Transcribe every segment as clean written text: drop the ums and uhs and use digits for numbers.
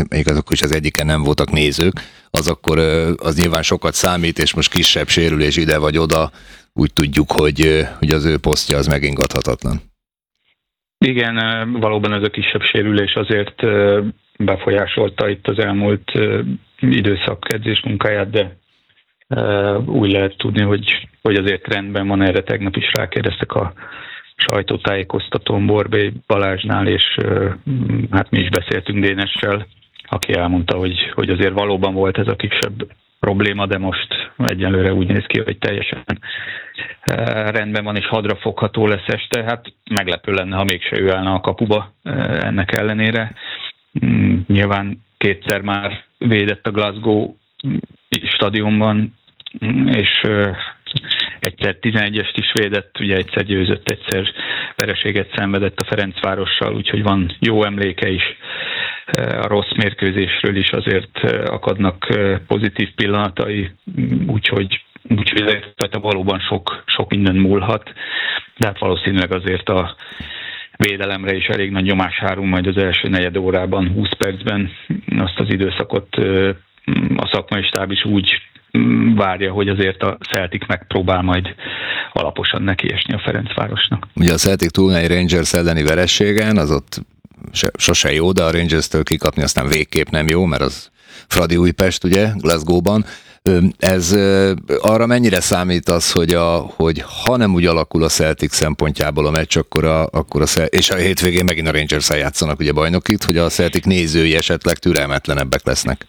mondjuk azok is az egyiken nem voltak nézők, az akkor az nyilván sokat számít, és most kisebb sérülés ide vagy oda, úgy tudjuk, hogy az ő posztja az megingathatatlan. Igen, valóban ez a kisebb sérülés azért befolyásolta itt az elmúlt időszak edzés munkáját, de úgy lehet tudni, hogy azért rendben van, erre tegnap is rákérdeztek a sajtótájékoztatón Borbély Balázsnál, és hát mi is beszéltünk Dénessel, aki elmondta, hogy azért valóban volt ez a kisebb probléma, de most egyelőre úgy néz ki, hogy teljesen rendben van, és hadrafogható lesz este. Hát meglepő lenne, ha mégse ő állna a kapuba ennek ellenére. Nyilván kétszer már védett a Glasgow stadionban, és egyszer 11-est is védett, ugye egyszer győzött, egyszer vereséget szenvedett a Ferencvárossal, úgyhogy van jó emléke is. A rossz mérkőzésről is azért akadnak pozitív pillanatai, úgyhogy ezért valóban sok minden múlhat, de hát valószínűleg azért a védelemre is elég nagy nyomás hárul majd az első negyed órában, 20 percben. Azt az időszakot a szakmai stáb is úgy várja, hogy azért a Celtic megpróbál majd alaposan nekiesni a Ferencvárosnak. Ugye a Celtic túlna egy Rangers elleni vereségen, az ott sose jó, de a Rangers-től kikapni aztán végképp nem jó, mert az Fradi Újpest, ugye, Glasgow-ban. Ez arra mennyire számít az, hogy ha nem úgy alakul a Celtic szempontjából a meccs, akkor és a hétvégén megint a Rangers-el játszanak ugye bajnokit, hogy a Celtic nézői esetleg türelmetlenebbek lesznek?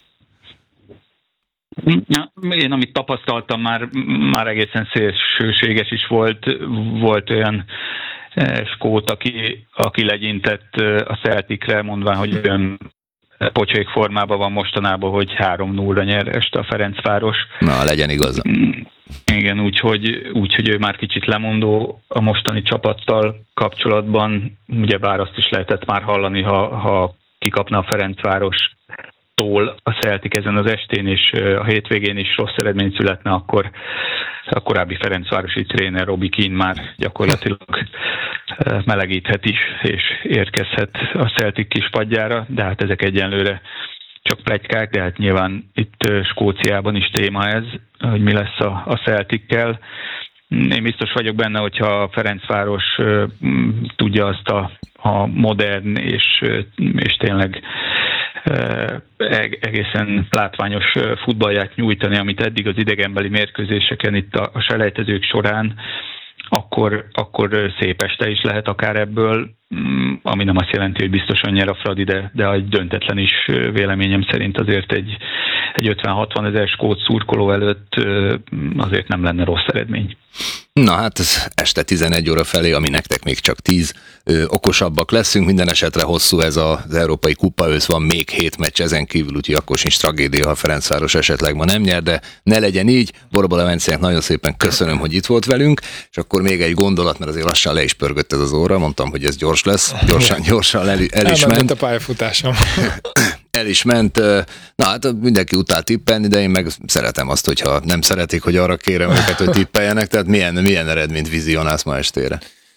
Én amit tapasztaltam, már egészen szélsőséges is volt olyan skót, aki legyintett a Celticre, mondván, hogy olyan pocsék formában van mostanában, hogy 3-0-ra nyer este a Ferencváros. Na, legyen igaza. Igen, úgyhogy ő már kicsit lemondó a mostani csapattal kapcsolatban. Ugyebár azt is lehetett már hallani, ha kikapna a Ferencváros a Celtic ezen az estén, és a hétvégén is rossz eredmény születne, akkor a korábbi ferencvárosi tréner Robbie Keane már gyakorlatilag melegíthet is, és érkezhet a Celtic kispadjára, de hát ezek egyenlőre csak pletykák, de hát nyilván itt Skóciában is téma ez, hogy mi lesz a Celtickel. Én biztos vagyok benne, hogyha a Ferencváros tudja azt a modern és tényleg egészen látványos futballját nyújtani, amit eddig az idegenbeli mérkőzéseken itt a selejtezők során, akkor szép este is lehet akár ebből, ami nem azt jelenti, hogy biztosan nyer a Fradi, de egy döntetlen is véleményem szerint azért egy 50-60 ezer skót szurkoló előtt azért nem lenne rossz eredmény. Na hát ez este 11 óra felé, ami nektek még csak 10, okosabbak leszünk, minden esetre hosszú ez az Európai Kupa ősz, van még 7 meccs ezen kívül, úgyhogy akkor sincs tragédia, ha a Ferencváros esetleg ma nem nyer, de ne legyen így. Borbola Bencének nagyon szépen köszönöm, hogy itt volt velünk, és akkor még egy gondolat, mert azért lassan le is pörgött ez az óra, mondtam, hogy ez gyors lesz, gyorsan el is ment. A pályafutásom. El is ment. Na hát mindenki utál tippelni, de én meg szeretem azt, hogyha nem szeretik, hogy arra kérem őket, hogy tippeljenek, tehát milyen eredményt vizionálsz ma estére?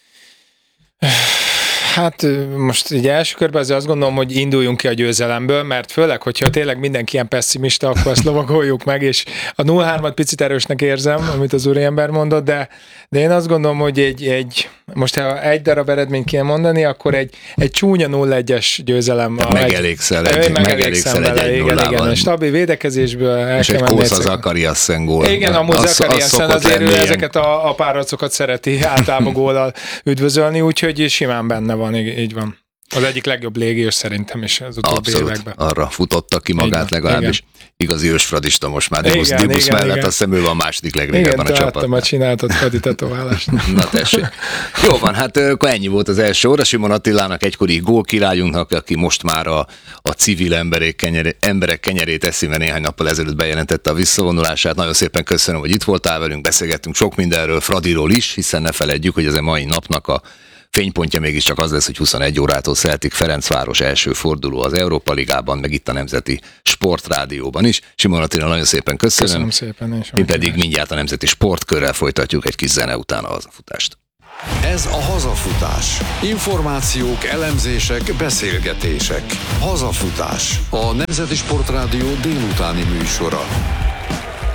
Hát most így első körben azért azt gondolom, hogy induljunk ki a győzelemből, mert főleg, hogyha tényleg mindenki ilyen pessimista, akkor azt lovagoljuk meg, és a 0-3-at picit erősnek érzem, amit az úriember mondott, de én azt gondolom, hogy most ha egy darab eredményt kéne mondani, akkor egy csúnya 0-1-es győzelem. Megelégszem vele, igen, stabil védekezésből. És egy Kósza Zakariassen gól. Igen, amúgy Zakariassen azért ő ezeket a párharcokat szereti általában góllal üdvözölni, úgyhogy simán benne van, így van. Az egyik legjobb légiós szerintem is az utóbbi években. Arra futotta ki magát legalábbis. Igazi ősfradista most már. Dibusz mellett azt hiszem ő van a második legrégebben a csapatnál. Igen, csináltad Fradi tetoválást. Na tessék. Jó van, hát akkor ennyi volt az első óra. Simon Attilának, egykori gólkirályunknak, aki most már a civil emberek kenyerét eszi, mert néhány nappal ezelőtt bejelentette a visszavonulását. Nagyon szépen köszönöm, hogy itt voltál velünk, beszélgettünk sok mindenről, Fradiról is, hiszen ne feledjük, hogy ez a mai napnak a fénypontja mégiscsak az lesz, hogy 21 órától Celtic Ferencváros első forduló az Európa Ligában, meg itt a Nemzeti Sportrádióban is. Simon Attila, nagyon szépen köszönöm. Köszönöm szépen. Mi pedig mindjárt a Nemzeti Sportkörrel folytatjuk egy kis zene után a hazafutást. Ez a Hazafutás. Információk, elemzések, beszélgetések. Hazafutás. A Nemzeti Sportrádió délutáni műsora.